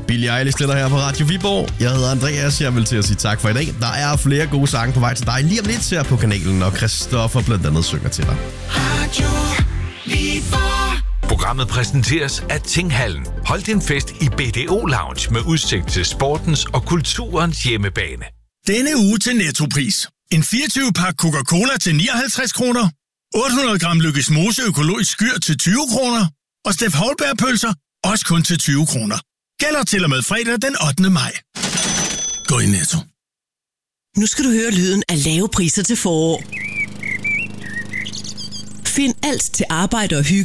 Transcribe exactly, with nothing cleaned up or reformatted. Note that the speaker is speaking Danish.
Billie Eilish lidt her på Radio Viborg. Jeg hedder Andreas, jeg vil til at sige tak for i dag. Der er flere gode sange på vej til dig lige om lidt her på kanalen, og Christoffer blandt andet synger til dig. Radio Viborg. Programmet præsenteres af Tinghallen. Hold din fest i B D O Lounge med udsigt til sportens og kulturens hjemmebane. Denne uge til Nettopris. En fireogtyve pakke Coca-Cola til nioghalvtreds kroner. otte hundrede gram Lykkes Mose økologisk skyr til tyve kroner. Og Steff Holberg-pølser også kun til tyve kroner. Gælder til og med fredag den ottende maj. Gå i Netto. Nu skal du høre lyden af lave priser til forår. Find alt til arbejde og hygge